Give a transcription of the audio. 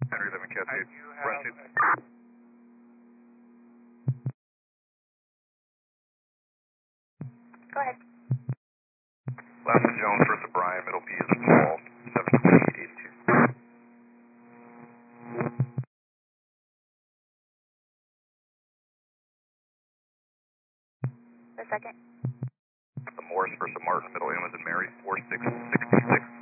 Henry 11 Cascade. Run suit. Go ahead. Last of Jones, first of Brian, middle B is Paul, 72882. The second. The Morris, first of Martin, middle M is in Mary, 4666.